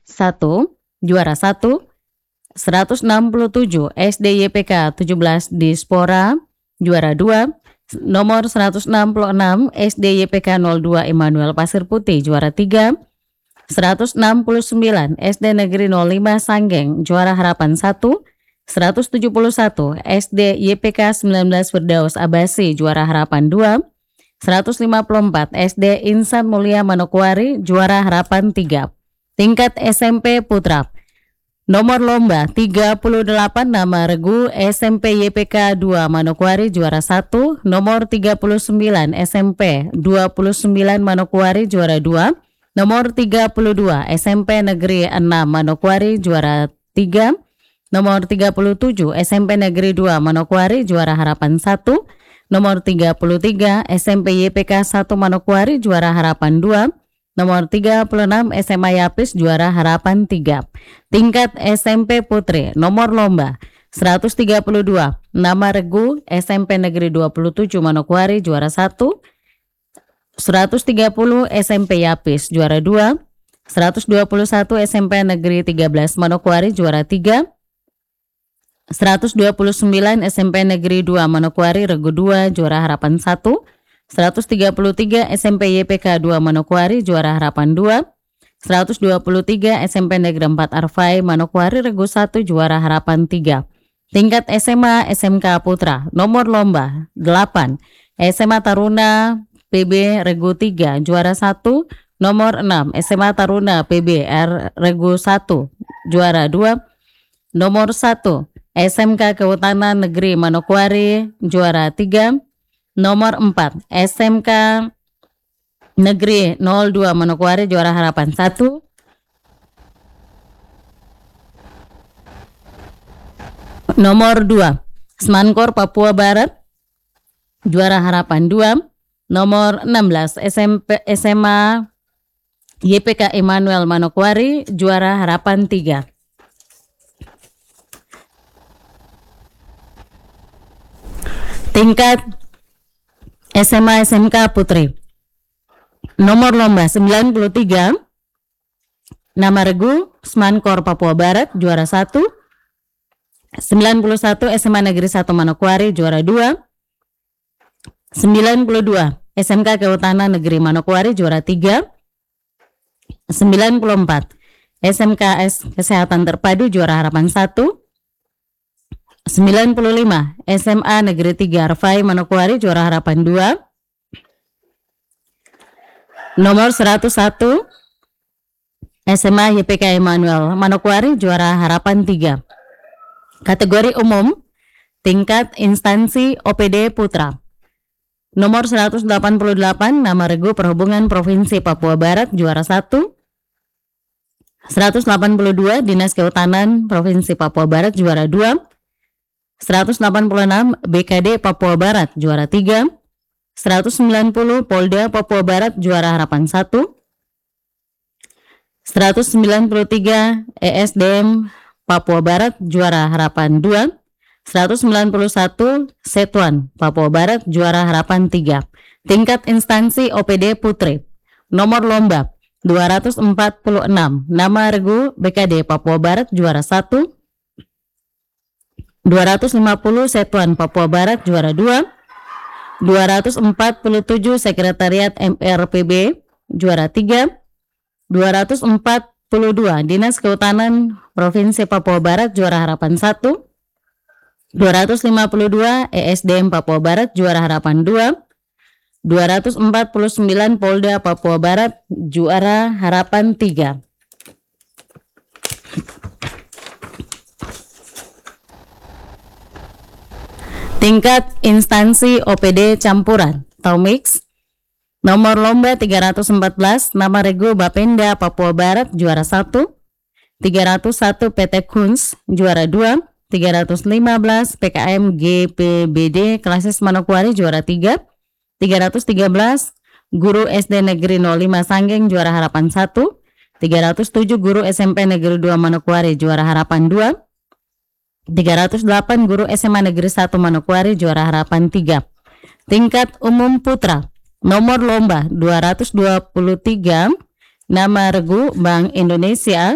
1, juara 1. 167 SD YPK 17 Dispora, juara 2. Nomor 166 SD YPK 02 Immanuel Pasir Putih, juara 3. 169 SD Negeri 05 Sanggeng, juara harapan 1. 171 SD YPK 19 Firdaus Abasi, juara harapan 2. 154 SD Insan Mulia Manokwari, juara harapan 3. Tingkat SMP Putra. Nomor lomba 38 nama regu SMP YPK 2 Manokwari, juara 1. Nomor 39 SMP 29 Manokwari, juara 2. Nomor 32 SMP Negeri 6 Manokwari, juara 3. Nomor 37 SMP Negeri 2 Manokwari, juara harapan 1. Nomor 33 SMP YPK 1 Manokwari, juara harapan 2. Nomor 36 SMA Yapis, juara harapan 3. Tingkat SMP Putri. Nomor lomba 132 nama regu SMP Negeri 27 Manokwari, juara 1. 130 SMP Yapis, juara 2. 121 SMP Negeri 13 Manokwari, juara 3. 129 SMP Negeri 2 Manokwari, regu 2, juara harapan 1. 133 SMP YPK 2 Manokwari, juara harapan 2. 123 SMP Negeri 4 Arfai Manokwari, regu 1, juara harapan 3. Tingkat SMA SMK Putra. Nomor lomba 8 SMA Taruna PB regu 3, juara 1. Nomor 6 SMA Taruna PBR regu 1, juara 2. Nomor 1 SMK Kehutanan Negeri Manokwari, juara 3. Nomor 4 SMK Negeri 02 Manokwari, juara harapan 1. Nomor 2 Smankor Papua Barat, juara harapan 2. Nomor 16 SMA YPK Immanuel Manokwari, juara harapan 3. Tingkat SMA SMK Putri. Nomor lomba 93 nama regu Smankor Papua Barat, juara 1. 91 SMA Negeri 1 Manokwari, juara 2. 92 SMK Kehutanan Negeri Manokwari, juara 3. 94 SMKS Kesehatan Terpadu, juara harapan 1. 95 SMA Negeri 3 Arfai Manokwari, juara harapan 2. Nomor 101 SMA YPK Immanuel Manokwari, juara harapan 3. Kategori umum tingkat instansi OPD Putra. Nomor 188 nama regu Perhubungan Provinsi Papua Barat, juara 1. 182 Dinas Kehutanan Provinsi Papua Barat, juara 2. 186 BKD Papua Barat, juara 3. 190 Polda Papua Barat, juara harapan 1. 193 ESDM Papua Barat, juara harapan 2. 191 Setuan Papua Barat, juara harapan 3. Tingkat instansi OPD Putri. Nomor lomba 246 nama regu BKD Papua Barat, juara 1. 250 Setuan Papua Barat, juara 2. 247 Sekretariat MRPB, juara 3. 242 Dinas Kehutanan Provinsi Papua Barat, juara harapan 1. 252 ESDM Papua Barat, juara harapan 2. 249 Polda Papua Barat, juara harapan 3. Tingkat instansi OPD campuran atau mix. Nomor lomba 314 nama regu Bapenda Papua Barat, juara 1. 301 PT Kunz, juara 2. 315 PKM GPBD Klasis Manokwari, juara 3. 313 Guru SD Negeri 05 Sanggeng, juara harapan 1. 307 Guru SMP Negeri 2 Manokwari, juara harapan 2. 308 Guru SMA Negeri 1 Manokwari, juara harapan 3. Tingkat umum putra. Nomor lomba 223 nama regu Bank Indonesia,